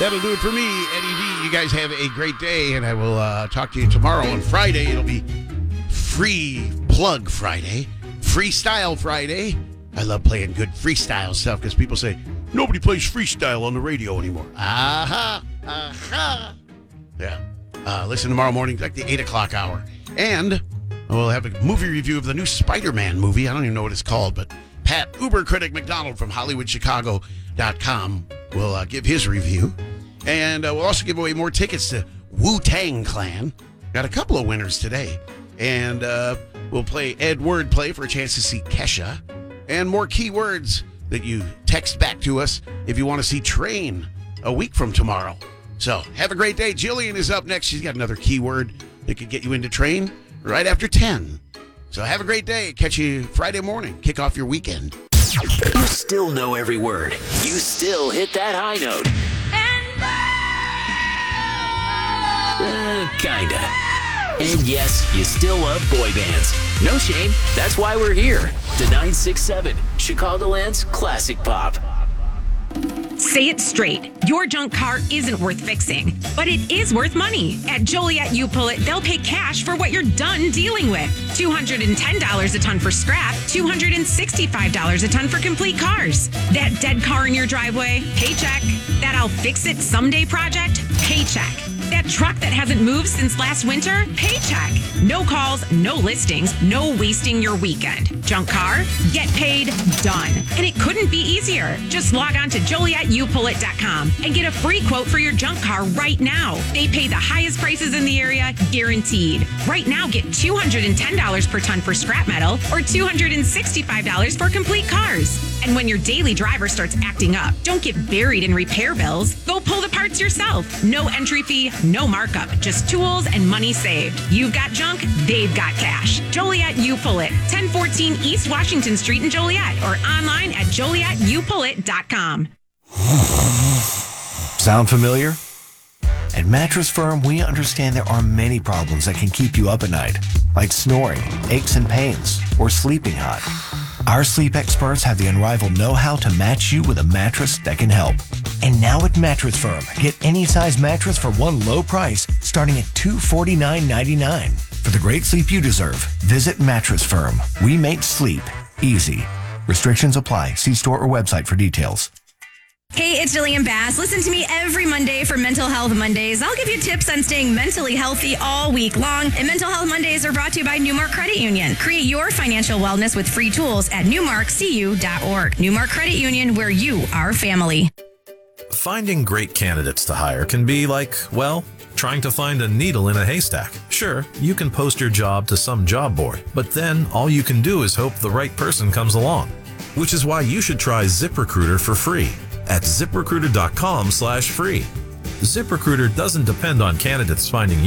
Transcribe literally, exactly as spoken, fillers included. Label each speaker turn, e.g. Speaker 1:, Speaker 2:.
Speaker 1: That'll do it for me, Eddie V. You guys have a great day, and I will uh, talk to you tomorrow on Friday. It'll be Free Plug Friday, Freestyle Friday. I love playing good freestyle stuff because people say, nobody plays freestyle on the radio anymore. Aha, aha. Yeah. Uh, listen tomorrow morning, like the eight o'clock hour. And we'll have a movie review of the new Spider-Man movie. I don't even know what it's called, but Pat Uber Critic McDonald from Hollywood Chicago dot com will uh, give his review. And uh, we'll also give away more tickets to Wu-Tang Clan. Got a couple of winners today. And uh, we'll play Ed Wordplay for a chance to see Kesha. And more keywords that you text back to us if you want to see Train a week from tomorrow. So have a great day. Jillian is up next. She's got another keyword that could get you into Train right after ten. So have a great day. Catch you Friday morning. Kick off your weekend.
Speaker 2: You still know every word. You still hit that high note. Uh, kinda. And yes, you still love boy bands. No shame. That's why we're here. The nine six seven, Chicagoland's classic pop.
Speaker 3: Say it straight. Your junk car isn't worth fixing, but it is worth money. At Joliet You Pull It, they'll pay cash for what you're done dealing with. two hundred ten dollars a ton for scrap, two hundred sixty-five dollars a ton for complete cars. That dead car in your driveway, paycheck. That I'll fix it someday project, paycheck. That truck that hasn't moved since last winter, paycheck. No calls, no listings, no wasting your weekend. Junk car, get paid, done. And it couldn't be easier. Just log on to Joliet You Pull It dot com and get a free quote for your junk car right now. They pay the highest prices in the area, guaranteed. Right now, get two hundred ten dollars per ton for scrap metal or two hundred sixty-five dollars for complete cars. And when your daily driver starts acting up, don't get buried in repair bills. Go pull the parts yourself. No entry fee, no markup, just tools and money saved. You've got junk, they've got cash. Joliet You Pull It, ten fourteen East Washington Street in Joliet, or online at Joliet You Pull It dot com.
Speaker 4: Sound familiar? At Mattress Firm, we understand there are many problems that can keep you up at night, like snoring, aches and pains, or sleeping hot. Our sleep experts have the unrivaled know-how to match you with a mattress that can help. And now at Mattress Firm, get any size mattress for one low price, starting at two hundred forty-nine ninety-nine. For the great sleep you deserve, visit Mattress Firm. We make sleep easy. Restrictions apply. See store or website for details.
Speaker 5: Hey, it's Jillian Bass. Listen to me every Monday for Mental Health Mondays. I'll give you tips on staying mentally healthy all week long. And Mental Health Mondays are brought to you by Newmark Credit Union. Create your financial wellness with free tools at newmark c u dot org. Newmark Credit Union, where you are family.
Speaker 6: Finding great candidates to hire can be like, well, trying to find a needle in a haystack. Sure, you can post your job to some job board, but then all you can do is hope the right person comes along. Which is why you should try ZipRecruiter for free at zip recruiter dot com slash free. ZipRecruiter doesn't depend on candidates finding you.